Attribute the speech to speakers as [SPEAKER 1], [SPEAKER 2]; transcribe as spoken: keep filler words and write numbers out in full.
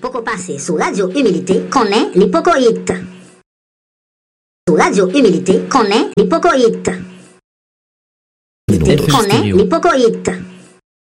[SPEAKER 1] Poco passé sous Radio Humilité, connaît l'hypocoïte. Sous Radio Humilité, connaît l'hypocoïte. Connaît l'hypocoïte.